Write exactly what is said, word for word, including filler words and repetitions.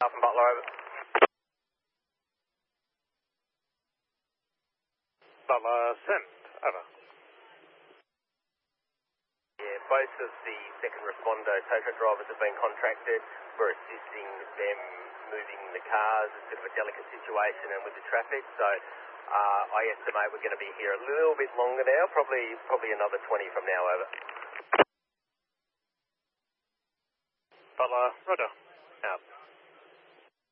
Alpha Butler, over. Butler, send, over. Yeah, both of the second responder tow truck drivers have been contracted. We're assisting them moving the cars. It's a bit of a delicate situation and with the traffic, so uh, I estimate we're going to be here a little bit longer now, probably probably another twenty from now, over. Butler, roger, out.